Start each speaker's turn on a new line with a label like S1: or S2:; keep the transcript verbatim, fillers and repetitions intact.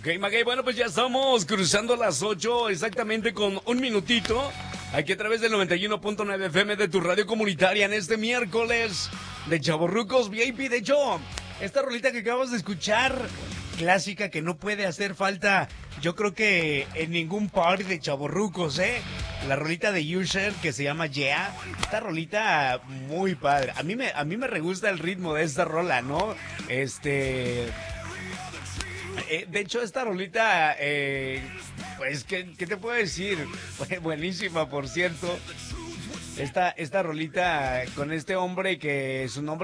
S1: Ok, Maguey, bueno, pues ya estamos cruzando las ocho exactamente con un minutito. Aquí a través del noventa y uno punto nueve F M de tu radio comunitaria en este miércoles de Chavorrucos V I P. De hecho, esta rolita que acabas de escuchar, clásica que no puede hacer falta, yo creo que en ningún party de Chavorrucos, ¿eh? La rolita de Usher que se llama Yeah. Esta rolita muy padre. A mí me, a mí me re gusta el ritmo de esta rola, ¿no? Este... Eh, de hecho, esta rolita, eh, pues, ¿qué, ¿qué te puedo decir? Fue buenísima, por cierto. Esta, esta rolita con este hombre que su nombre